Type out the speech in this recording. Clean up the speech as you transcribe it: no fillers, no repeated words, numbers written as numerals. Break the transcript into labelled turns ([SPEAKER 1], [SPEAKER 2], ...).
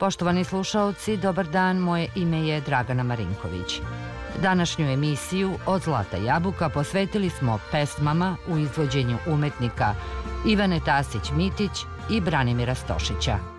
[SPEAKER 1] Poštovani slušaoci, dobar dan, moje ime je Dragana Marinković. Današnju emisiju Od Zlata jabuka posvetili smo pesmama u izvođenju umetnika Ivane Tasić-Mitić i Branimira Stošića.